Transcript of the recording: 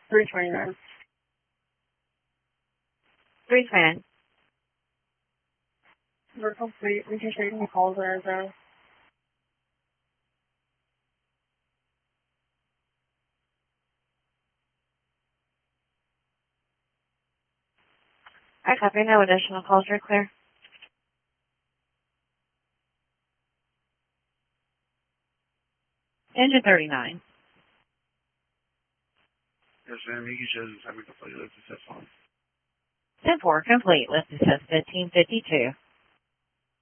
329. 329. We're complete. We can take any calls as I copy. No additional calls. You're clear. Engine 39. Yes, ma'am. You can show the time complete. Let's just have fun. 10-4 complete. Let's assess 1552.